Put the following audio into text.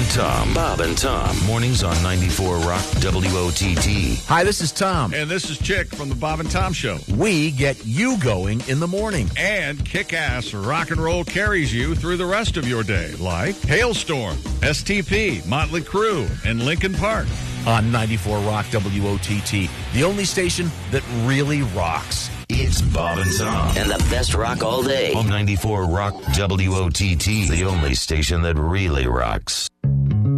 Tom. Bob and Tom. Mornings on 94 Rock WOTT. Hi, this is Tom. And this is Chick from the Bob and Tom Show. We get you going in the morning. And kick-ass rock and roll carries you through the rest of your day, like Hailstorm, STP, Motley Crue, and Linkin Park. On 94 Rock WOTT, the only station that really rocks. It's Bob and Tom. And the best rock all day. On 94 Rock WOTT, the only station that really rocks.